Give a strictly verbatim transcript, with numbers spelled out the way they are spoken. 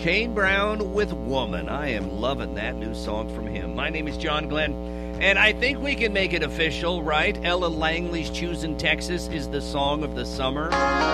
Kane Brown with Woman. I am loving that new song from him. My name is John Glenn, and I think we can make it official, right? Ella Langley's Choosing Texas is the song of the summer.